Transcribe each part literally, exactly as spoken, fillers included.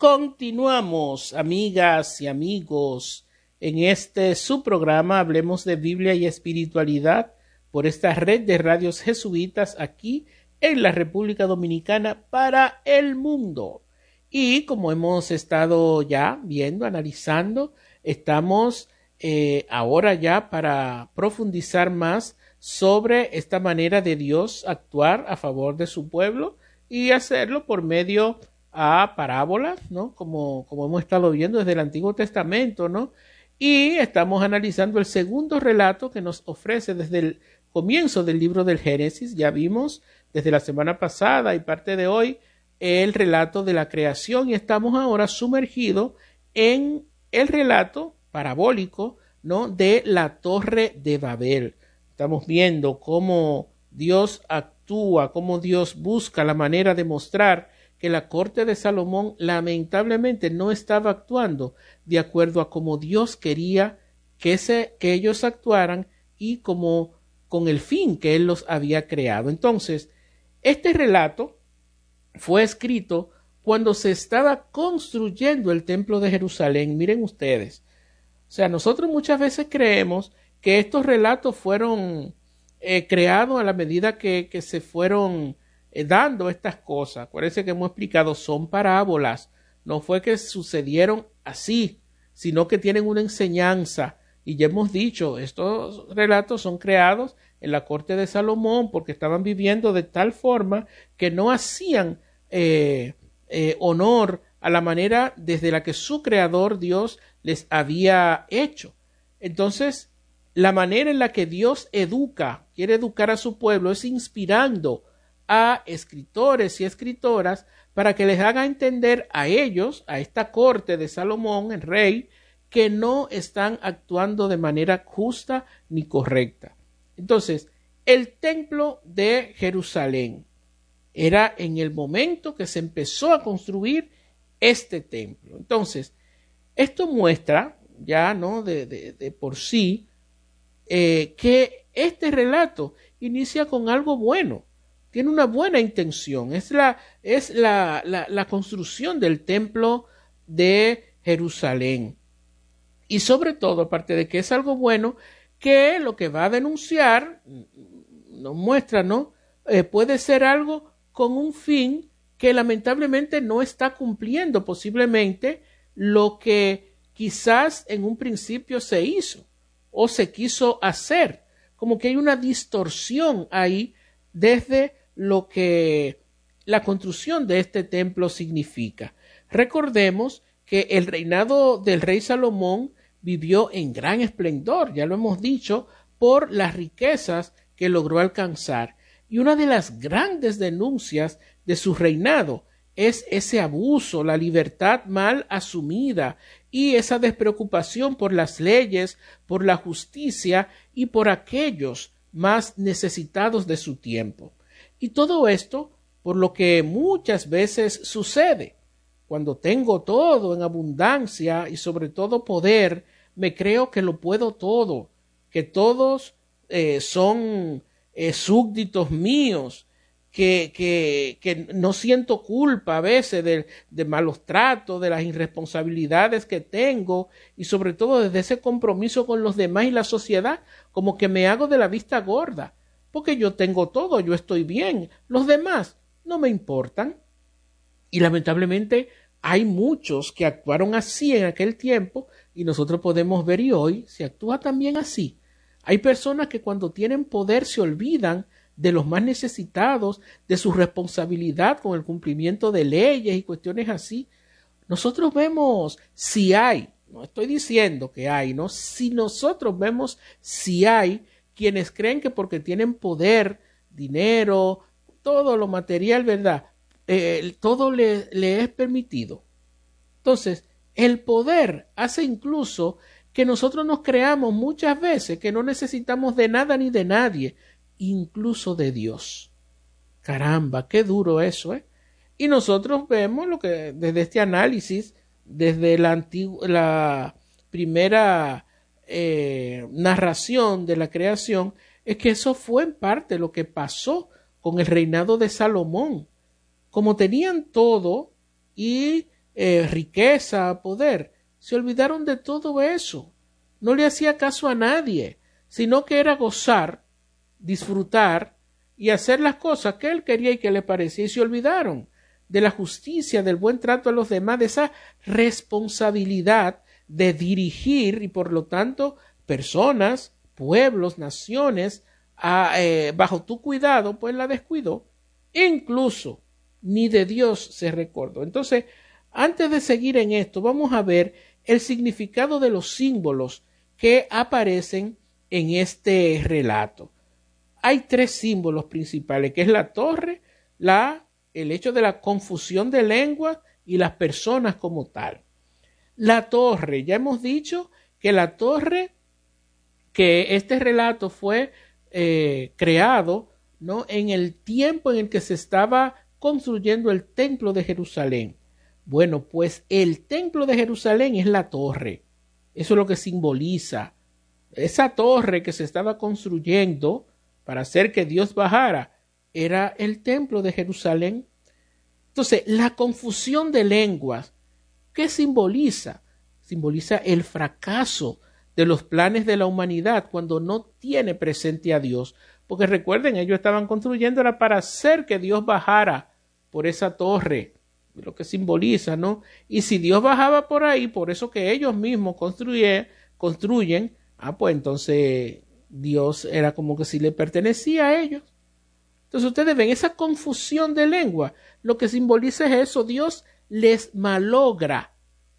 Continuamos, amigas y amigos, en este su programa Hablemos de Biblia y Espiritualidad por esta red de radios jesuitas aquí en la República Dominicana para el mundo. Y como hemos estado ya viendo, analizando, estamos eh, ahora ya para profundizar más sobre esta manera de Dios actuar a favor de su pueblo y hacerlo por medio a parábolas, ¿no? Como, como hemos estado viendo desde el Antiguo Testamento, ¿no? Y estamos analizando el segundo relato que nos ofrece desde el comienzo del libro del Génesis. Ya vimos desde la semana pasada y parte de hoy el relato de la creación y estamos ahora sumergidos en el relato parabólico, ¿no? De la Torre de Babel. Estamos viendo cómo Dios actúa, cómo Dios busca la manera de mostrar que la corte de Salomón lamentablemente no estaba actuando de acuerdo a cómo Dios quería que, se, que ellos actuaran y como con el fin que Él los había creado. Entonces, este relato fue escrito cuando se estaba construyendo el templo de Jerusalén. Miren ustedes. O sea, nosotros muchas veces creemos que estos relatos fueron eh, creados a la medida que, que se fueron eh, dando estas cosas. Acuérdense que hemos explicado, son parábolas. No fue que sucedieron así, sino que tienen una enseñanza. Y ya hemos dicho, estos relatos son creados en la corte de Salomón porque estaban viviendo de tal forma que no hacían eh, eh, honor a la manera desde la que su creador Dios les había hecho. Entonces, la manera en la que Dios educa, quiere educar a su pueblo, es inspirando a escritores y escritoras para que les haga entender a ellos, a esta corte de Salomón, el rey, que no están actuando de manera justa ni correcta. Entonces, el templo de Jerusalén era en el momento que se empezó a construir este templo. Entonces, esto muestra ya, ¿no? De, de, de por sí, eh, que este relato inicia con algo bueno. Tiene una buena intención. Es la, es la, la, la construcción del templo de Jerusalén. Y sobre todo, aparte de que es algo bueno, que lo que va a denunciar nos muestra, ¿no? Eh, puede ser algo con un fin que lamentablemente no está cumpliendo posiblemente lo que quizás en un principio se hizo o se quiso hacer. Como que hay una distorsión ahí desde lo que la construcción de este templo significa. Recordemos que el reinado del rey Salomón vivió en gran esplendor, ya lo hemos dicho, por las riquezas que logró alcanzar. Y una de las grandes denuncias de su reinado es ese abuso, la libertad mal asumida y esa despreocupación por las leyes, por la justicia y por aquellos más necesitados de su tiempo. Y todo esto por lo que muchas veces sucede. Cuando tengo todo en abundancia y sobre todo poder, me creo que lo puedo todo, que todos eh, son eh, súbditos míos, que, que, que no siento culpa a veces de, de malos tratos, de las irresponsabilidades que tengo y sobre todo desde ese compromiso con los demás y la sociedad, como que me hago de la vista gorda, porque yo tengo todo, yo estoy bien, los demás no me importan. Y lamentablemente hay muchos que actuaron así en aquel tiempo y nosotros podemos ver y hoy se actúa también así. Hay personas que cuando tienen poder se olvidan de los más necesitados, de su responsabilidad con el cumplimiento de leyes y cuestiones así. Nosotros vemos si hay, no estoy diciendo que hay, ¿no? Si nosotros vemos si hay quienes creen que porque tienen poder, dinero, todo lo material, ¿verdad? Eh, todo le, le es permitido. Entonces, el poder hace incluso que nosotros nos creamos muchas veces que no necesitamos de nada ni de nadie, incluso de Dios. Caramba, qué duro eso, ¿eh? Y nosotros vemos lo que desde este análisis, desde la, antigua, la primera eh, narración de la creación, es que eso fue en parte lo que pasó con el reinado de Salomón. Como tenían todo y eh, riqueza, poder. Se olvidaron de todo eso. No le hacía caso a nadie, sino que era gozar, disfrutar y hacer las cosas que él quería y que le parecía. Y se olvidaron de la justicia, del buen trato a los demás, de esa responsabilidad de dirigir y por lo tanto personas, pueblos, naciones, a, eh, bajo tu cuidado, pues la descuidó. Incluso ni de Dios se recordó. Entonces, antes de seguir en esto, vamos a ver el significado de los símbolos que aparecen en este relato. Hay tres símbolos principales, que es la torre, la, el hecho de la confusión de lenguas y las personas como tal. La torre, ya hemos dicho que la torre, que este relato fue eh, creado, ¿no?, en el tiempo en el que se estaba construyendo el templo de Jerusalén. Bueno, pues el templo de Jerusalén es la torre. Eso es lo que simboliza. Esa torre que se estaba construyendo para hacer que Dios bajara era el templo de Jerusalén. Entonces, la confusión de lenguas, ¿qué simboliza? Simboliza el fracaso de los planes de la humanidad cuando no tiene presente a Dios. Porque recuerden, ellos estaban construyéndola para hacer que Dios bajara por esa torre, lo que simboliza, ¿no? Y si Dios bajaba por ahí, por eso que ellos mismos construyen, construyen, ah, pues entonces Dios era como que si le pertenecía a ellos. Entonces ustedes ven esa confusión de lengua, lo que simboliza es eso, Dios les malogra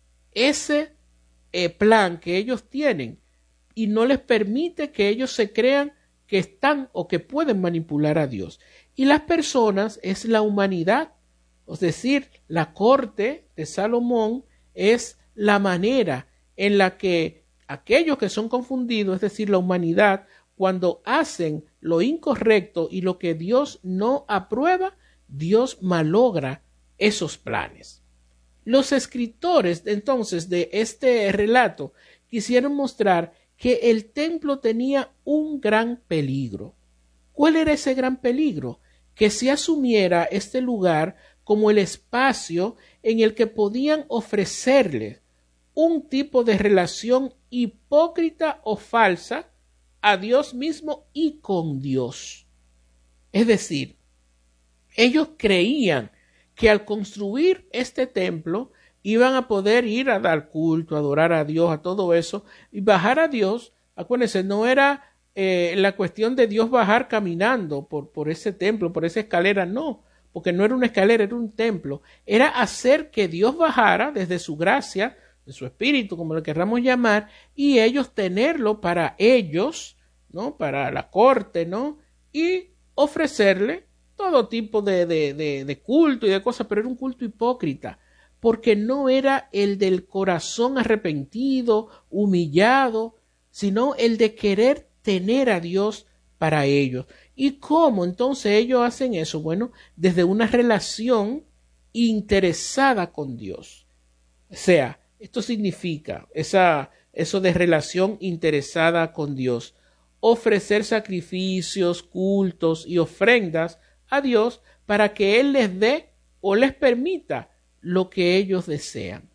ese eh, plan que ellos tienen y no les permite que ellos se crean que están o que pueden manipular a Dios. Y las personas es la humanidad, es decir, la corte de Salomón es la manera en la que aquellos que son confundidos, es decir, la humanidad, cuando hacen lo incorrecto y lo que Dios no aprueba, Dios malogra esos planes. Los escritores entonces de este relato quisieron mostrar que el templo tenía un gran peligro. ¿Cuál era ese gran peligro? Que se asumiera este lugar como el espacio en el que podían ofrecerle un tipo de relación hipócrita o falsa a Dios mismo y con Dios. Es decir, ellos creían que al construir este templo iban a poder ir a dar culto, a adorar a Dios, a todo eso, y bajar a Dios. Acuérdense, no era eh, la cuestión de Dios bajar caminando por, por ese templo, por esa escalera, no, porque no era una escalera, era un templo. Era hacer que Dios bajara desde su gracia, de su espíritu, como lo querramos llamar, y ellos tenerlo para ellos, ¿no?, para la corte, ¿no?, y ofrecerle todo tipo de, de, de, de culto y de cosas, pero era un culto hipócrita, porque no era el del corazón arrepentido, humillado, sino el de querer tener a Dios para ellos. ¿Y cómo entonces ellos hacen eso? Bueno, desde una relación interesada con Dios. O sea, esto significa esa, eso de relación interesada con Dios. Ofrecer sacrificios, cultos y ofrendas a Dios para que Él les dé o les permita lo que ellos desean.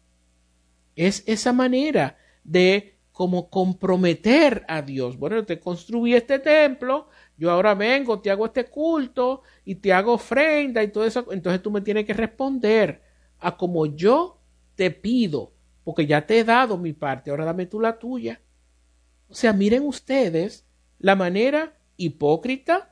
Es esa manera de como comprometer a Dios. Bueno, te construí este templo, yo ahora vengo, te hago este culto y te hago ofrenda y todo eso. Entonces tú me tienes que responder a como yo te pido, porque ya te he dado mi parte, ahora dame tú la tuya. O sea, miren ustedes la manera hipócrita,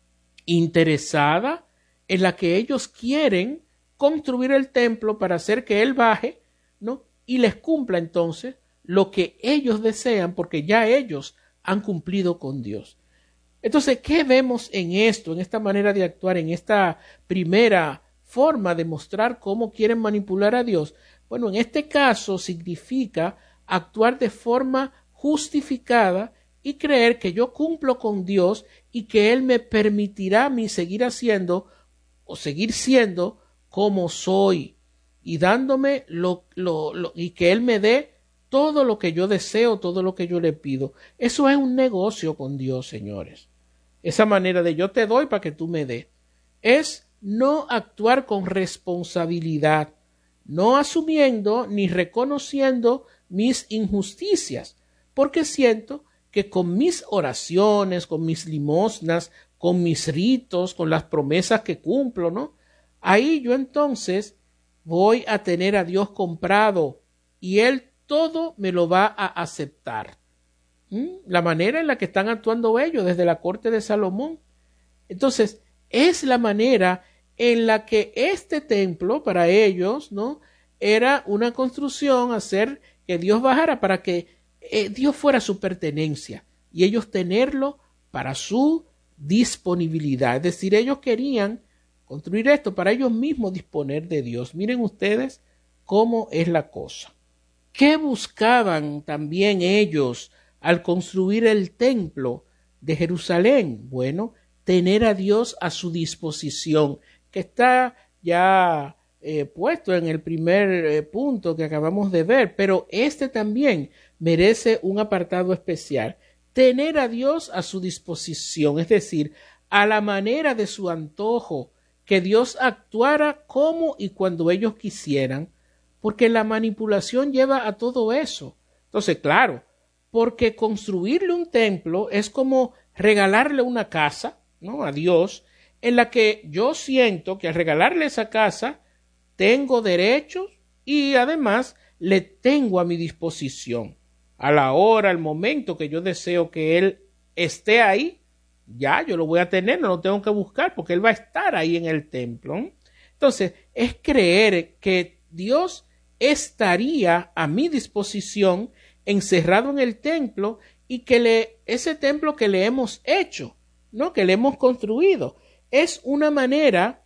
interesada, en la que ellos quieren construir el templo para hacer que Él baje, ¿no?, y les cumpla entonces lo que ellos desean, porque ya ellos han cumplido con Dios. Entonces, ¿qué vemos en esto, en esta manera de actuar, en esta primera forma de mostrar cómo quieren manipular a Dios? Bueno, en este caso significa actuar de forma justificada y creer que yo cumplo con Dios y que Él me permitirá a mí seguir haciendo o seguir siendo como soy y dándome lo, lo, lo y que Él me dé todo lo que yo deseo, todo lo que yo le pido. Eso es un negocio con Dios, señores. Esa manera de yo te doy para que tú me des. Es no actuar con responsabilidad, no asumiendo ni reconociendo mis injusticias, porque siento que con mis oraciones, con mis limosnas, con mis ritos, con las promesas que cumplo, ¿no? Ahí yo entonces voy a tener a Dios comprado y Él todo me lo va a aceptar. ¿Mm? La manera en la que están actuando ellos desde la corte de Salomón. Entonces, es la manera en la que este templo para ellos, ¿no? Era una construcción, hacer que Dios bajara para que eh, Dios fuera su pertenencia y ellos tenerlo para su disponibilidad. Es decir, ellos querían construir esto para ellos mismos disponer de Dios. Miren ustedes cómo es la cosa. ¿Qué buscaban también ellos al construir el templo de Jerusalén? Bueno, tener a Dios a su disposición, que está ya eh, puesto en el primer eh, punto que acabamos de ver, pero este también merece un apartado especial. Tener a Dios a su disposición, es decir, a la manera de su antojo, que Dios actuara como y cuando ellos quisieran, porque la manipulación lleva a todo eso. Entonces, claro, porque construirle un templo es como regalarle una casa, ¿no? A Dios, en la que yo siento que al regalarle esa casa tengo derechos y además le tengo a mi disposición. A la hora, al momento que yo deseo que Él esté ahí, ya yo lo voy a tener, no lo tengo que buscar porque Él va a estar ahí en el templo. Entonces, es creer que Dios estaría a mi disposición encerrado en el templo y que le, ese templo que le hemos hecho, ¿no? Que le hemos construido, es una manera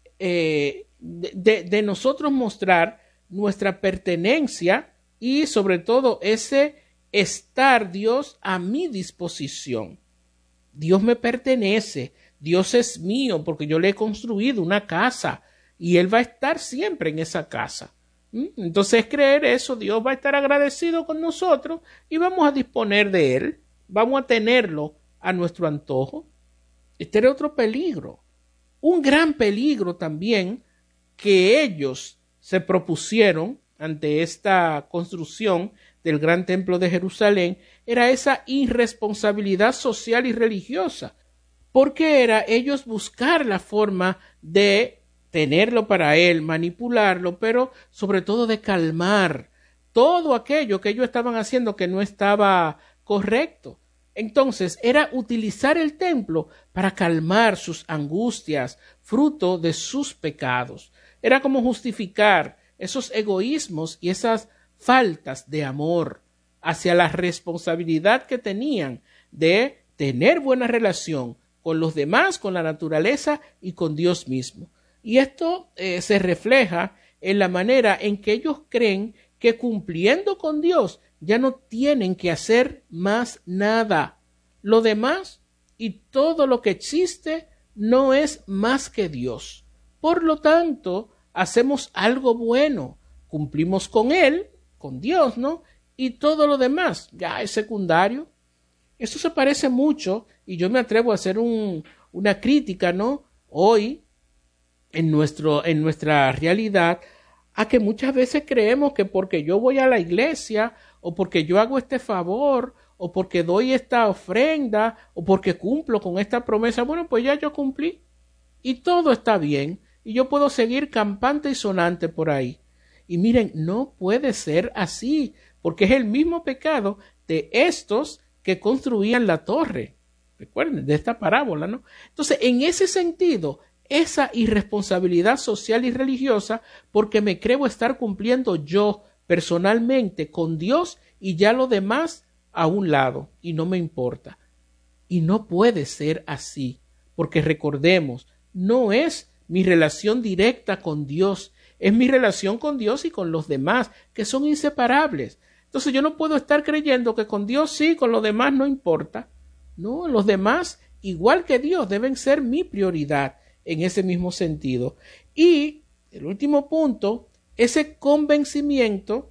eh, de, de, de nosotros mostrar nuestra pertenencia y sobre todo ese estar Dios a mi disposición. Dios me pertenece, Dios es mío porque yo le he construido una casa y Él va a estar siempre en esa casa. Entonces, creer eso, Dios va a estar agradecido con nosotros y vamos a disponer de Él, vamos a tenerlo a nuestro antojo. Este era otro peligro, un gran peligro también que ellos se propusieron ante esta construcción del gran templo de Jerusalén, era esa irresponsabilidad social y religiosa, porque era ellos buscar la forma de tenerlo para él, manipularlo, pero sobre todo de calmar todo aquello que ellos estaban haciendo que no estaba correcto. Entonces era utilizar el templo para calmar sus angustias, fruto de sus pecados. Era como justificar esos egoísmos y esas faltas de amor hacia la responsabilidad que tenían de tener buena relación con los demás, con la naturaleza y con Dios mismo. Y esto eh, se refleja en la manera en que ellos creen que cumpliendo con Dios ya no tienen que hacer más nada. Lo demás y todo lo que existe no es más que Dios. Por lo tanto, hacemos algo bueno, cumplimos con Él, con Dios, ¿no? Y todo lo demás ya es secundario. Esto se parece mucho, y yo me atrevo a hacer un, una crítica, ¿no? Hoy, en, nuestro, en nuestra realidad, a que muchas veces creemos que porque yo voy a la iglesia, o porque yo hago este favor, o porque doy esta ofrenda, o porque cumplo con esta promesa, bueno, pues ya yo cumplí, y todo está bien, y yo puedo seguir campante y sonante por ahí. Y miren, no puede ser así, porque es el mismo pecado de estos que construían la torre. Recuerden, de esta parábola, ¿no? Entonces, en ese sentido, esa irresponsabilidad social y religiosa, porque me creo estar cumpliendo yo personalmente con Dios y ya lo demás a un lado, y no me importa. Y no puede ser así, porque recordemos, no es mi relación directa con Dios, es mi relación con Dios y con los demás, que son inseparables. Entonces yo no puedo estar creyendo que con Dios sí, con los demás no importa. No, los demás, igual que Dios, deben ser mi prioridad en ese mismo sentido. Y el último punto, ese convencimiento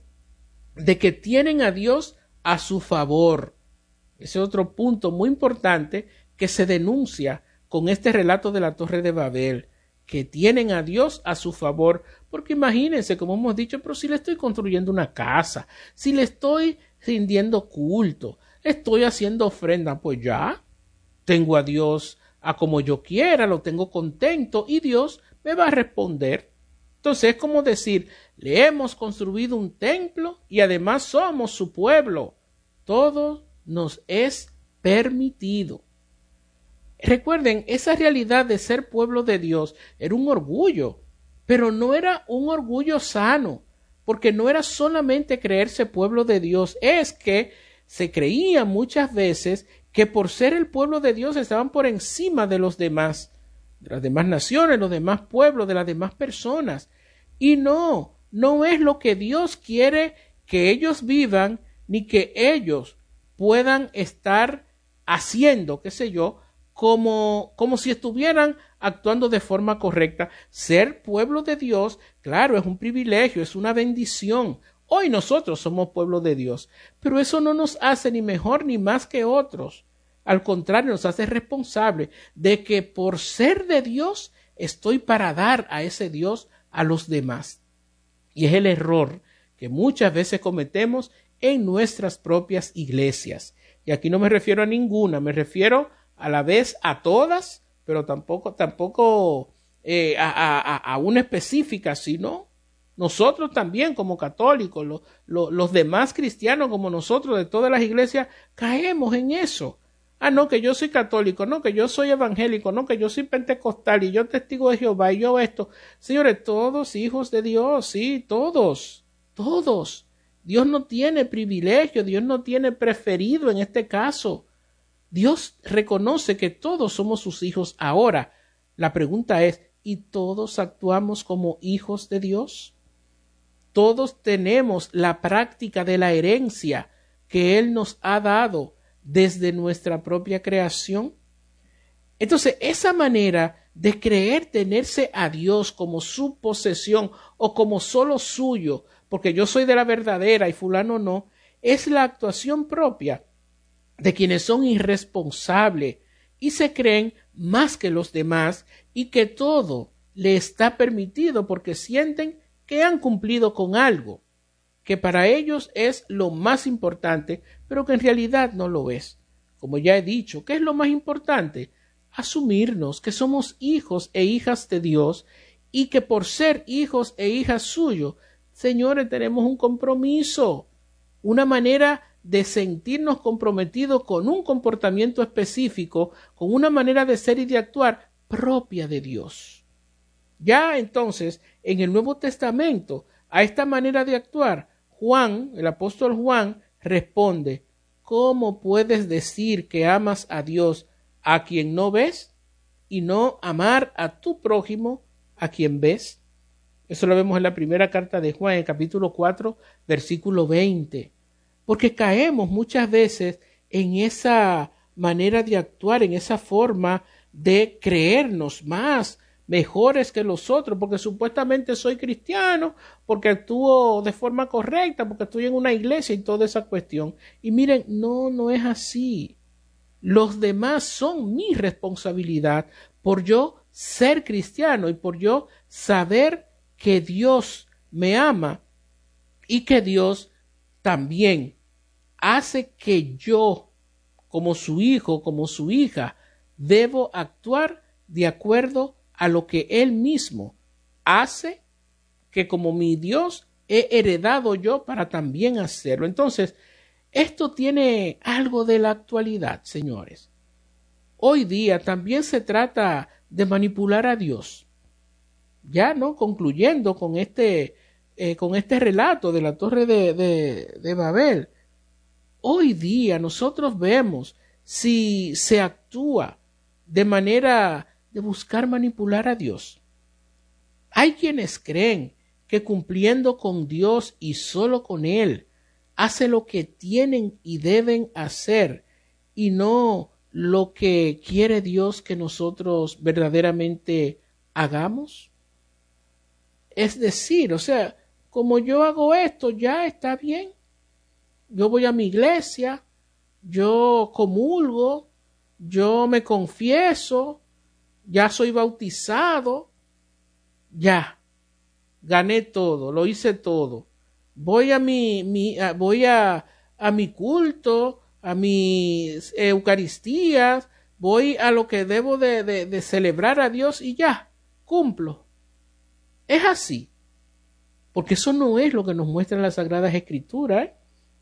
de que tienen a Dios a su favor. Ese otro punto muy importante que se denuncia con este relato de la Torre de Babel, que tienen a Dios a su favor, Porque imagínense, como hemos dicho, pero si le estoy construyendo una casa, si le estoy rindiendo culto, estoy haciendo ofrenda, pues ya tengo a Dios a como yo quiera, lo tengo contento y Dios me va a responder. Entonces es como decir, le hemos construido un templo y además somos su pueblo. Todo nos es permitido. Recuerden, esa realidad de ser pueblo de Dios era un orgullo, pero no era un orgullo sano, porque no era solamente creerse pueblo de Dios, es que se creía muchas veces que por ser el pueblo de Dios estaban por encima de los demás, de las demás naciones, los demás pueblos, de las demás personas. Y no, no es lo que Dios quiere que ellos vivan, ni que ellos puedan estar haciendo, qué sé yo, como, como si estuvieran actuando de forma correcta. Ser pueblo de Dios, claro, es un privilegio, es una bendición. Hoy nosotros somos pueblo de Dios, pero eso no nos hace ni mejor ni más que otros. Al contrario, nos hace responsable de que por ser de Dios estoy para dar a ese Dios a los demás. Y es el error que muchas veces cometemos en nuestras propias iglesias. Y aquí no me refiero a ninguna, me refiero a la vez a todas, pero tampoco, tampoco eh, a, a, a una específica, sino nosotros también como católicos, lo, lo, los demás cristianos como nosotros de todas las iglesias, caemos en eso. Ah, no, que yo soy católico, no, que yo soy evangélico, no, que yo soy pentecostal y yo testigo de Jehová y yo esto. Señores, todos hijos de Dios, sí, todos, todos. Dios no tiene privilegio, Dios no tiene preferido en este caso. Dios reconoce que todos somos sus hijos ahora. La pregunta es, ¿y todos actuamos como hijos de Dios? Todos tenemos la práctica de la herencia que Él nos ha dado desde nuestra propia creación. Entonces, esa manera de creer tenerse a Dios como su posesión o como solo suyo, porque yo soy de la verdadera y fulano no, es la actuación propia de quienes son irresponsables y se creen más que los demás y que todo le está permitido porque sienten que han cumplido con algo, que para ellos es lo más importante, pero que en realidad no lo es. Como ya he dicho, ¿qué es lo más importante? Asumirnos que somos hijos e hijas de Dios y que por ser hijos e hijas suyos, señores, tenemos un compromiso, una manera de sentirnos comprometidos con un comportamiento específico, con una manera de ser y de actuar propia de Dios. Ya entonces, en el Nuevo Testamento, a esta manera de actuar, Juan, el apóstol Juan, responde, ¿cómo puedes decir que amas a Dios a quien no ves y no amar a tu prójimo a quien ves? Eso lo vemos en la primera carta de Juan, en el capítulo cuatro, versículo veinte. Porque caemos muchas veces en esa manera de actuar, en esa forma de creernos más mejores que los otros, porque supuestamente soy cristiano, porque actúo de forma correcta, porque estoy en una iglesia y toda esa cuestión. Y miren, no, no es así. Los demás son mi responsabilidad por yo ser cristiano y por yo saber que Dios me ama y que Dios también hace que yo, como su hijo, como su hija, debo actuar de acuerdo a lo que Él mismo hace, que como mi Dios he heredado yo para también hacerlo. Entonces, esto tiene algo de la actualidad, señores. Hoy día también se trata de manipular a Dios. Ya, ¿no? Concluyendo con este, eh, con este relato de la Torre de, de, de Babel. Hoy día nosotros vemos si se actúa de manera de buscar manipular a Dios. Hay quienes creen que cumpliendo con Dios y solo con Él, hace lo que tienen y deben hacer y no lo que quiere Dios que nosotros verdaderamente hagamos. Es decir, o sea, como yo hago esto, ya está bien. Yo voy a mi iglesia, yo comulgo, yo me confieso, ya soy bautizado, ya, gané todo, lo hice todo. Voy a mi, mi a, voy a, a mi culto, a mis eucaristías, voy a lo que debo de, de, de celebrar a Dios y ya, cumplo. Es así. Porque eso no es lo que nos muestran las Sagradas Escrituras. ¿eh?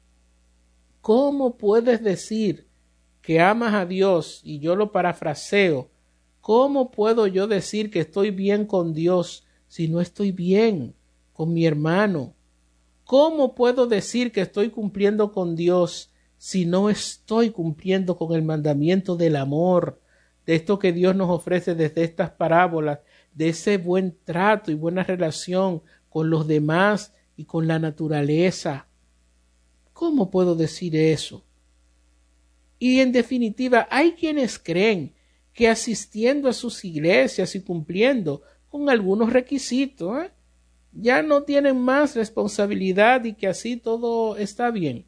¿Cómo puedes decir que amas a Dios? Y yo lo parafraseo. ¿Cómo puedo yo decir que estoy bien con Dios si no estoy bien con mi hermano? ¿Cómo puedo decir que estoy cumpliendo con Dios si no estoy cumpliendo con el mandamiento del amor, de esto que Dios nos ofrece desde estas parábolas, de ese buen trato y buena relación con los demás y con la naturaleza? ¿Cómo puedo decir eso? Y en definitiva, hay quienes creen que asistiendo a sus iglesias y cumpliendo con algunos requisitos, ¿eh? ya no tienen más responsabilidad y que así todo está bien.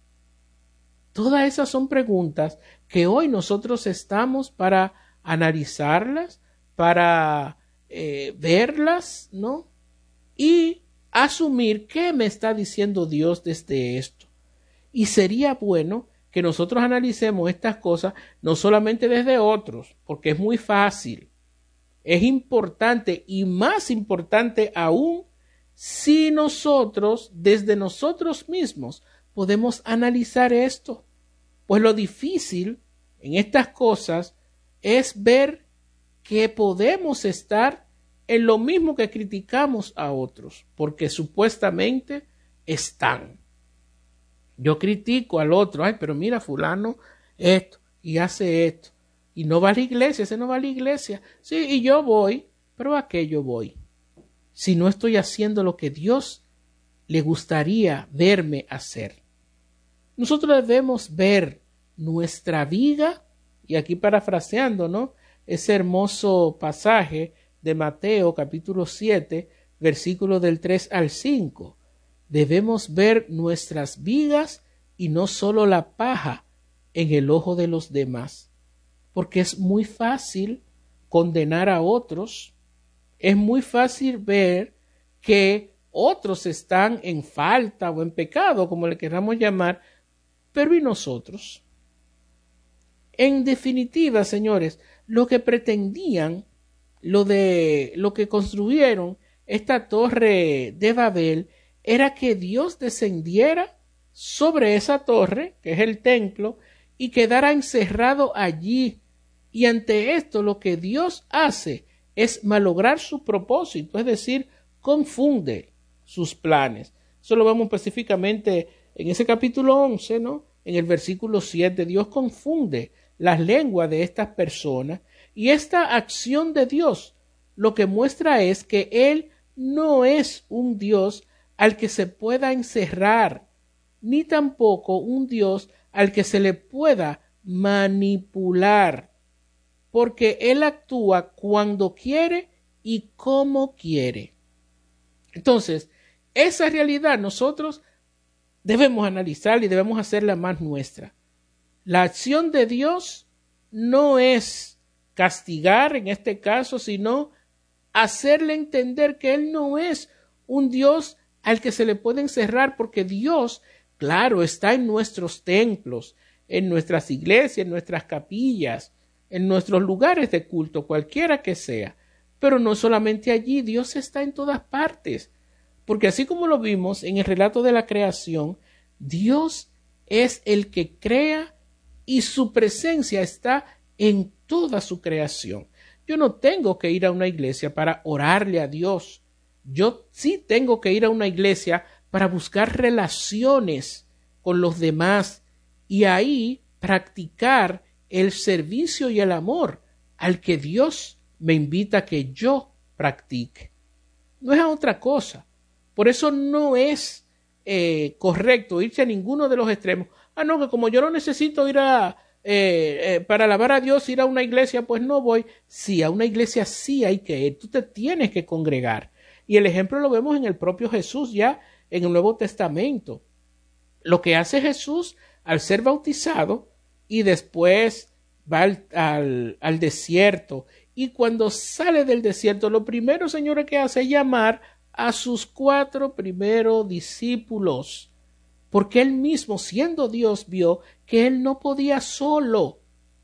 Todas esas son preguntas que hoy nosotros estamos para analizarlas, para eh, verlas, ¿no? Y asumir qué me está diciendo Dios desde esto. Y sería bueno que nosotros analicemos estas cosas no solamente desde otros, porque es muy fácil. Es importante y más importante aún si nosotros, desde nosotros mismos, podemos analizar esto. Pues lo difícil en estas cosas es ver que podemos estar en lo mismo que criticamos a otros, porque supuestamente están. Yo critico al otro, ay, pero mira, fulano, esto, y hace esto, y no va a la iglesia, ese no va a la iglesia, sí, y yo voy, pero ¿a qué yo voy? Si no estoy haciendo lo que Dios le gustaría verme hacer. Nosotros debemos ver nuestra viga, y aquí parafraseando, ¿no? Ese hermoso pasaje de Mateo capítulo siete, versículos del tres al cinco. Debemos ver nuestras vigas y no solo la paja en el ojo de los demás, porque es muy fácil condenar a otros, es muy fácil ver que otros están en falta o en pecado, como le queramos llamar, pero ¿y nosotros? En definitiva, señores, lo que pretendían, lo de lo que construyeron esta torre de Babel, era que Dios descendiera sobre esa torre, que es el templo, y quedara encerrado allí. Y ante esto lo que Dios hace es malograr su propósito, es decir, confunde sus planes. Eso lo vemos específicamente en ese capítulo once, ¿no? En el versículo siete, Dios confunde las lenguas de estas personas, y esta acción de Dios lo que muestra es que Él no es un Dios al que se pueda encerrar, ni tampoco un Dios al que se le pueda manipular, porque Él actúa cuando quiere y como quiere. Entonces, esa realidad nosotros debemos analizar y debemos hacerla más nuestra. La acción de Dios no es castigar en este caso, sino hacerle entender que Él no es un Dios al que se le puede encerrar, porque Dios, claro, está en nuestros templos, en nuestras iglesias, en nuestras capillas, en nuestros lugares de culto, cualquiera que sea. Pero no solamente allí, Dios está en todas partes, porque así como lo vimos en el relato de la creación, Dios es el que crea y su presencia está en toda su creación. Yo no tengo que ir a una iglesia para orarle a Dios. Yo sí tengo que ir a una iglesia para buscar relaciones con los demás y ahí practicar el servicio y el amor al que Dios me invita a que yo practique. No es a otra cosa. Por eso no es eh, correcto irse a ninguno de los extremos. Ah, no, que como yo no necesito ir a eh, eh, para alabar a Dios, ir a una iglesia, pues no voy. Sí, a una iglesia sí hay que ir. Tú te tienes que congregar. Y el ejemplo lo vemos en el propio Jesús ya en el Nuevo Testamento. Lo que hace Jesús al ser bautizado y después va al, al, al desierto. Y cuando sale del desierto, lo primero, señores, que hace es llamar a sus cuatro primeros discípulos, porque él mismo, siendo Dios, vio que él no podía solo.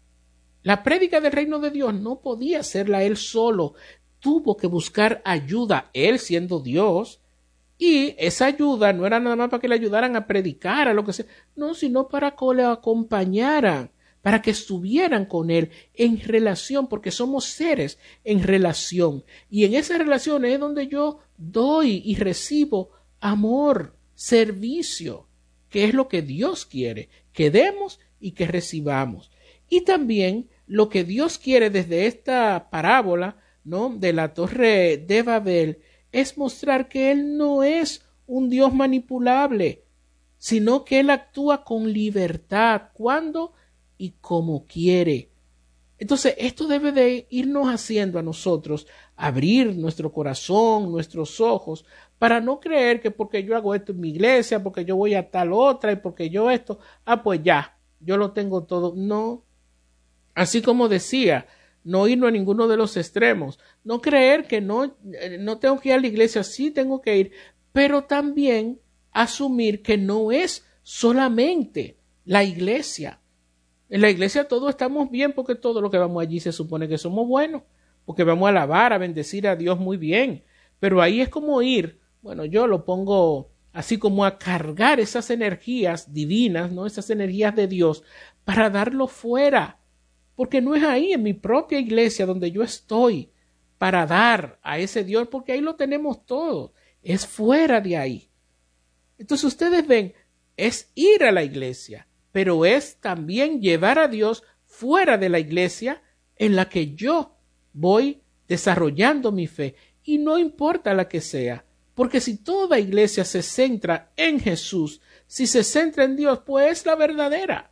La prédica del reino de Dios no podía hacerla él solo. Tuvo que buscar ayuda, él siendo Dios, y esa ayuda no era nada más para que le ayudaran a predicar, a lo que sea, no, sino para que le acompañaran, para que estuvieran con él en relación, porque somos seres en relación. Y en esa relación es donde yo doy y recibo amor, servicio, que es lo que Dios quiere, que demos y que recibamos. Y también lo que Dios quiere desde esta parábola, ¿no?, de la torre de Babel, es mostrar que Él no es un Dios manipulable, sino que Él actúa con libertad, cuando y como quiere. Entonces, esto debe de irnos haciendo a nosotros abrir nuestro corazón, nuestros ojos, para no creer que porque yo hago esto en mi iglesia, porque yo voy a tal otra y porque yo esto, ah, pues ya, yo lo tengo todo. No. Así como decía, no irnos a ninguno de los extremos, no creer que no, no tengo que ir a la iglesia, sí tengo que ir, pero también asumir que no es solamente la iglesia. En la iglesia todos estamos bien porque todo lo que vamos allí se supone que somos buenos, porque vamos a alabar, a bendecir a Dios muy bien, pero ahí es como ir, bueno, yo lo pongo así como a cargar esas energías divinas, ¿no?, esas energías de Dios para darlo fuera. Porque no es ahí en mi propia iglesia donde yo estoy para dar a ese Dios, porque ahí lo tenemos todo. Es fuera de ahí. Entonces ustedes ven, es ir a la iglesia, pero es también llevar a Dios fuera de la iglesia en la que yo voy desarrollando mi fe. Y no importa la que sea, porque si toda iglesia se centra en Jesús, si se centra en Dios, pues es la verdadera.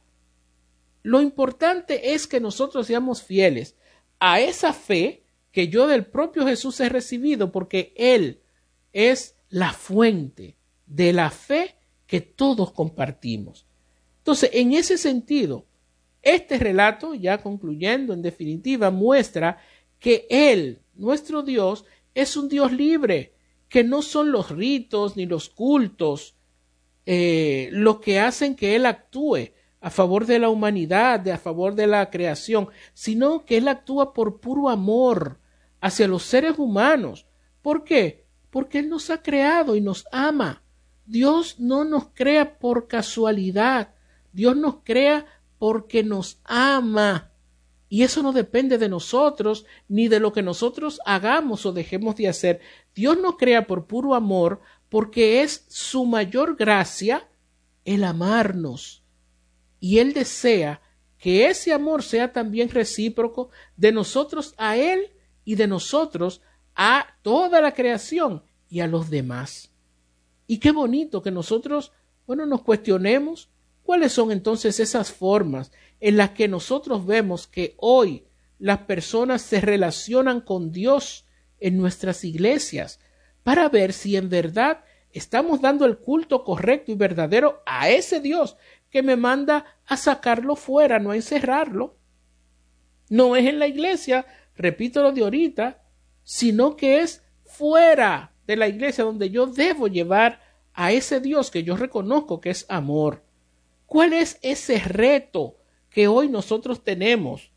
Lo importante es que nosotros seamos fieles a esa fe que yo del propio Jesús he recibido, porque Él es la fuente de la fe que todos compartimos. Entonces, en ese sentido, este relato, ya concluyendo en definitiva, muestra que Él, nuestro Dios, es un Dios libre, que no son los ritos ni los cultos eh, lo que hacen que Él actúe a favor de la humanidad, de a favor de la creación, sino que Él actúa por puro amor hacia los seres humanos. ¿Por qué? Porque Él nos ha creado y nos ama. Dios no nos crea por casualidad. Dios nos crea porque nos ama. Y eso no depende de nosotros, ni de lo que nosotros hagamos o dejemos de hacer. Dios nos crea por puro amor, porque es su mayor gracia el amarnos. Y Él desea que ese amor sea también recíproco de nosotros a Él y de nosotros a toda la creación y a los demás. Y qué bonito que nosotros, bueno, nos cuestionemos cuáles son entonces esas formas en las que nosotros vemos que hoy las personas se relacionan con Dios en nuestras iglesias, para ver si en verdad estamos dando el culto correcto y verdadero a ese Dios que me manda a sacarlo fuera, no a encerrarlo. No es en la iglesia, repito lo de ahorita, sino que es fuera de la iglesia donde yo debo llevar a ese Dios que yo reconozco que es amor. ¿Cuál es ese reto que hoy nosotros tenemos?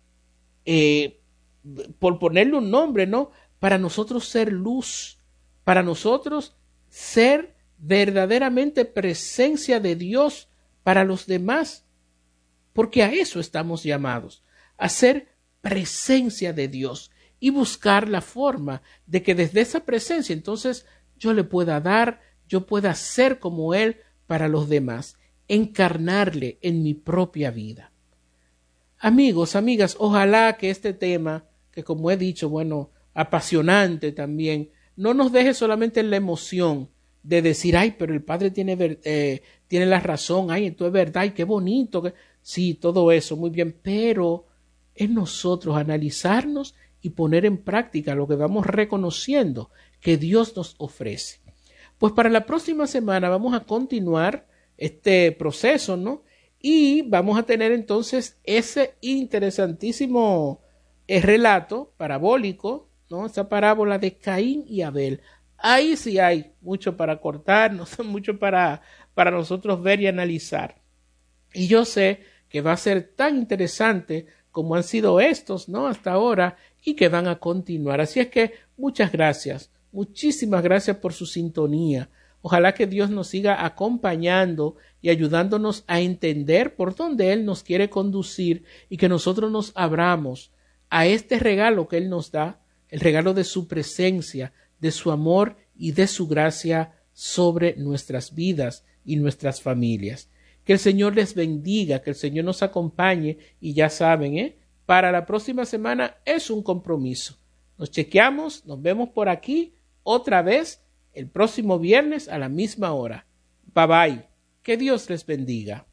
Eh, por ponerle un nombre, ¿no? Para nosotros ser luz, para nosotros ser verdaderamente presencia de Dios para los demás, porque a eso estamos llamados, a ser presencia de Dios y buscar la forma de que desde esa presencia entonces yo le pueda dar, yo pueda ser como Él para los demás, encarnarle en mi propia vida. Amigos, amigas, ojalá que este tema, que como he dicho, bueno, apasionante también, no nos deje solamente en la emoción de decir, ay, pero el Padre tiene, eh, tiene la razón, ay, esto es verdad, ay, qué bonito, que... sí, todo eso, muy bien, pero es nosotros analizarnos y poner en práctica lo que vamos reconociendo que Dios nos ofrece. Pues para la próxima semana vamos a continuar este proceso, ¿no? Y vamos a tener entonces ese interesantísimo eh, relato parabólico, ¿no? Esa parábola de Caín y Abel. ahí sí hay mucho para cortar, no sé, mucho para, para nosotros ver y analizar. Y yo sé que va a ser tan interesante como han sido estos, ¿no? Hasta ahora, y que van a continuar. Así es que muchas gracias, muchísimas gracias por su sintonía. Ojalá que Dios nos siga acompañando y ayudándonos a entender por dónde Él nos quiere conducir y que nosotros nos abramos a este regalo que Él nos da, el regalo de su presencia, de su amor y de su gracia sobre nuestras vidas y nuestras familias. Que el Señor les bendiga, que el Señor nos acompañe y ya saben, ¿eh? Para la próxima semana es un compromiso. Nos chequeamos, nos vemos por aquí otra vez el próximo viernes a la misma hora. Bye bye. Que Dios les bendiga.